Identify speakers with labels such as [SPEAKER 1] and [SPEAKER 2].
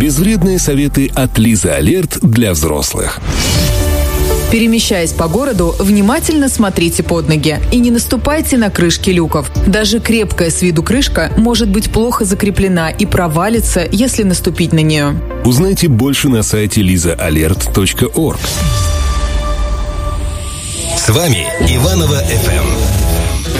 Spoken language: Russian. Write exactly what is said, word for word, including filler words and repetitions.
[SPEAKER 1] Безвредные советы от Лизы Алерт для взрослых.
[SPEAKER 2] Перемещаясь по городу, внимательно смотрите под ноги и не наступайте на крышки люков. Даже крепкая с виду крышка может быть плохо закреплена и провалится, если наступить на нее.
[SPEAKER 1] Узнайте больше на сайте лиза алерт точка орг.
[SPEAKER 3] С вами Иваново эф эм.